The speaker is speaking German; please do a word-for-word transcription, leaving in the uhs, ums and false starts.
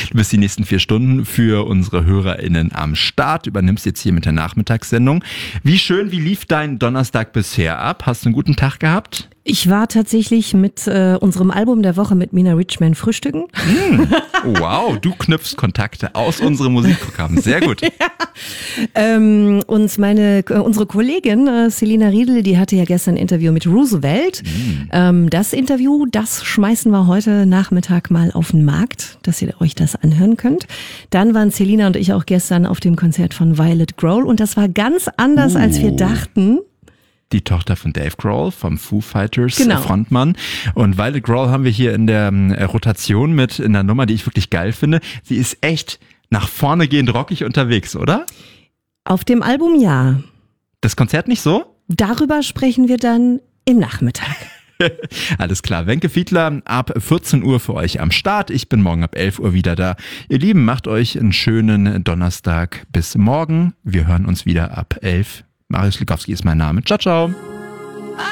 Du bist die nächsten vier Stunden für unsere HörerInnen am Start, übernimmst jetzt hier mit der Nachmittagssendung. Wie schön, wie lief dein Donnerstag bisher ab? Hast du einen guten Tag gehabt? Ich war tatsächlich mit äh, unserem Album der Woche mit Mina Richman frühstücken. Mm, wow, du knüpfst Kontakte aus unserem Musikprogramm. Sehr gut. ja. ähm, und meine, äh, unsere Kollegin äh, Selina Riedel, die hatte ja gestern ein Interview mit Roosevelt. Mm. Ähm, das Interview, das schmeißen wir heute Nachmittag mal auf den Markt, dass ihr euch das anhören könnt. Dann waren Selina und ich auch gestern auf dem Konzert von Violet Grohl und das war ganz anders, uh. als wir dachten. Die Tochter von Dave Grohl, vom Foo Fighters genau. Frontmann. Und Violet Grohl haben wir hier in der äh, Rotation mit in der Nummer, die ich wirklich geil finde. Sie ist echt nach vorne gehend rockig unterwegs, oder? Auf dem Album ja. Das Konzert nicht so? Darüber sprechen wir dann im Nachmittag. Alles klar, Wenke Fiedler ab vierzehn Uhr für euch am Start. Ich bin morgen ab elf Uhr wieder da. Ihr Lieben, macht euch einen schönen Donnerstag bis morgen. Wir hören uns wieder ab elf. Marius Schlikowski ist mein Name. Ciao, ciao.